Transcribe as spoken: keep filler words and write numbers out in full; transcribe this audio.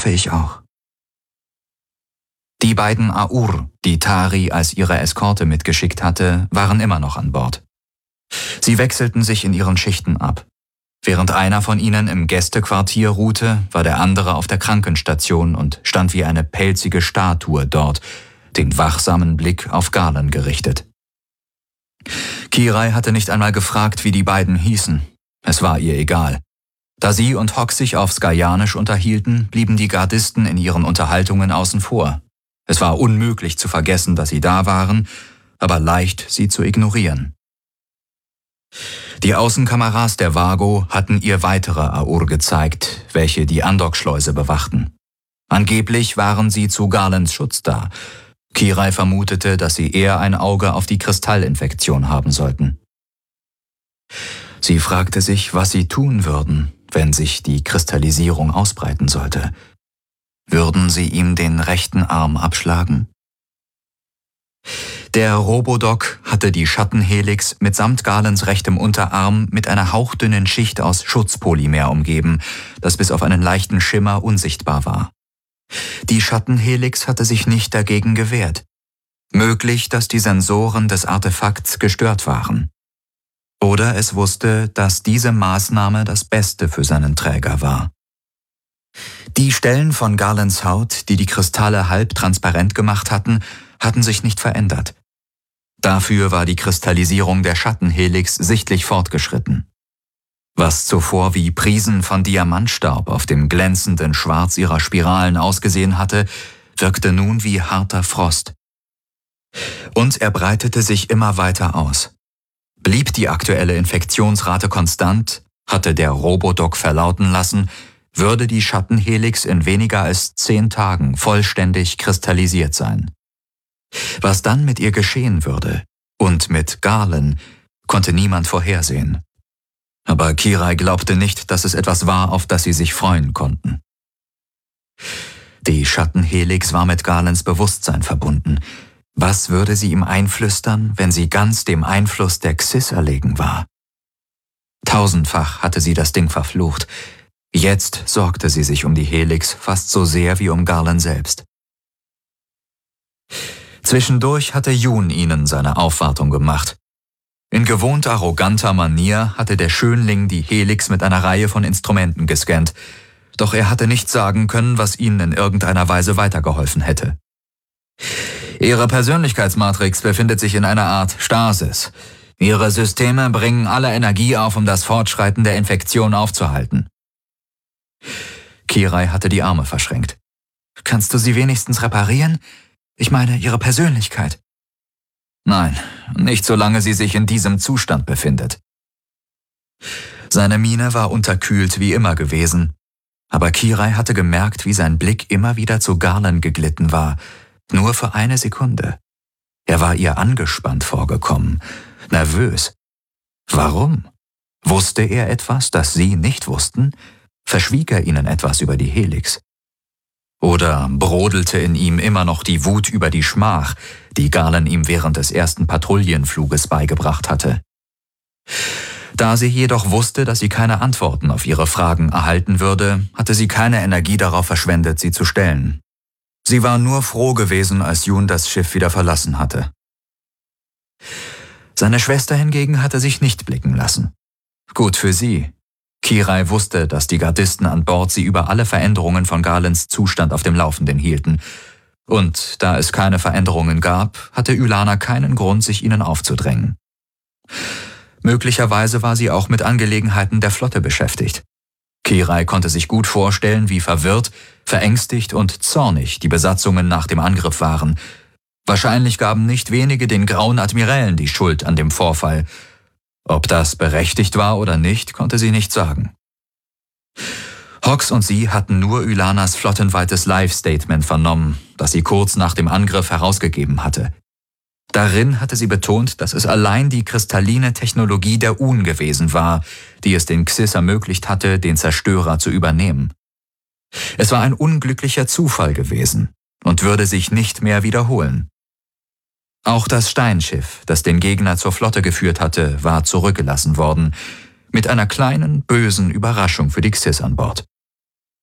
hoffe ich auch. Die beiden Aur, die Tari als ihre Eskorte mitgeschickt hatte, waren immer noch an Bord. Sie wechselten sich in ihren Schichten ab. Während einer von ihnen im Gästequartier ruhte, war der andere auf der Krankenstation und stand wie eine pelzige Statue dort, den wachsamen Blick auf Galen gerichtet. Kirai hatte nicht einmal gefragt, wie die beiden hießen. Es war ihr egal. Da sie und Hock sich auf Skajanisch unterhielten, blieben die Gardisten in ihren Unterhaltungen außen vor. Es war unmöglich zu vergessen, dass sie da waren, aber leicht, sie zu ignorieren. Die Außenkameras der Vago hatten ihr weitere Aur gezeigt, welche die Andockschleuse bewachten. Angeblich waren sie zu Galens Schutz da. Kirai vermutete, dass sie eher ein Auge auf die Kristallinfektion haben sollten. Sie fragte sich, was sie tun würden, wenn sich die Kristallisierung ausbreiten sollte. Würden sie ihm den rechten Arm abschlagen? Der Robodoc hatte die Schattenhelix mitsamt Galens rechtem Unterarm mit einer hauchdünnen Schicht aus Schutzpolymer umgeben, das bis auf einen leichten Schimmer unsichtbar war. Die Schattenhelix hatte sich nicht dagegen gewehrt. Möglich, dass die Sensoren des Artefakts gestört waren. Oder es wusste, dass diese Maßnahme das Beste für seinen Träger war. Die Stellen von Galens Haut, die die Kristalle halb transparent gemacht hatten, hatten sich nicht verändert. Dafür war die Kristallisierung der Schattenhelix sichtlich fortgeschritten. Was zuvor wie Prisen von Diamantstaub auf dem glänzenden Schwarz ihrer Spiralen ausgesehen hatte, wirkte nun wie harter Frost. Und er breitete sich immer weiter aus. Blieb die aktuelle Infektionsrate konstant, hatte der Robodoc verlauten lassen, würde die Schattenhelix in weniger als zehn Tagen vollständig kristallisiert sein. Was dann mit ihr geschehen würde und mit Galen, konnte niemand vorhersehen. Aber Kirai glaubte nicht, dass es etwas war, auf das sie sich freuen konnten. Die Schattenhelix war mit Galens Bewusstsein verbunden. Was würde sie ihm einflüstern, wenn sie ganz dem Einfluss der Xyz erlegen war? Tausendfach hatte sie das Ding verflucht. Jetzt sorgte sie sich um die Helix fast so sehr wie um Galen selbst. Zwischendurch hatte Jun ihnen seine Aufwartung gemacht. In gewohnt arroganter Manier hatte der Schönling die Helix mit einer Reihe von Instrumenten gescannt, doch er hatte nicht sagen können, was ihnen in irgendeiner Weise weitergeholfen hätte. Ihre Persönlichkeitsmatrix befindet sich in einer Art Stasis. Ihre Systeme bringen alle Energie auf, um das Fortschreiten der Infektion aufzuhalten. Kirai hatte die Arme verschränkt. Kannst du sie wenigstens reparieren? Ich meine, ihre Persönlichkeit. Nein, nicht solange sie sich in diesem Zustand befindet. Seine Miene war unterkühlt wie immer gewesen, aber Kirai hatte gemerkt, wie sein Blick immer wieder zu Galen geglitten war, nur für eine Sekunde. Er war ihr angespannt vorgekommen, nervös. Warum? Wusste er etwas, das sie nicht wussten? Verschwieg er ihnen etwas über die Helix? Oder brodelte in ihm immer noch die Wut über die Schmach, die Galen ihm während des ersten Patrouillenfluges beigebracht hatte? Da sie jedoch wusste, dass sie keine Antworten auf ihre Fragen erhalten würde, hatte sie keine Energie darauf verschwendet, sie zu stellen. Sie war nur froh gewesen, als Jun das Schiff wieder verlassen hatte. Seine Schwester hingegen hatte sich nicht blicken lassen. Gut für sie. Kirai wusste, dass die Gardisten an Bord sie über alle Veränderungen von Galens Zustand auf dem Laufenden hielten. Und da es keine Veränderungen gab, hatte Ylana keinen Grund, sich ihnen aufzudrängen. Möglicherweise war sie auch mit Angelegenheiten der Flotte beschäftigt. Kirai konnte sich gut vorstellen, wie verwirrt, verängstigt und zornig die Besatzungen nach dem Angriff waren. Wahrscheinlich gaben nicht wenige den grauen Admirälen die Schuld an dem Vorfall. Ob das berechtigt war oder nicht, konnte sie nicht sagen. Hawks und sie hatten nur Ylanas flottenweites Live-Statement vernommen, das sie kurz nach dem Angriff herausgegeben hatte. Darin hatte sie betont, dass es allein die kristalline Technologie der Un gewesen war, die es den Xyz ermöglicht hatte, den Zerstörer zu übernehmen. Es war ein unglücklicher Zufall gewesen und würde sich nicht mehr wiederholen. Auch das Steinschiff, das den Gegner zur Flotte geführt hatte, war zurückgelassen worden, mit einer kleinen, bösen Überraschung für die Xyz an Bord.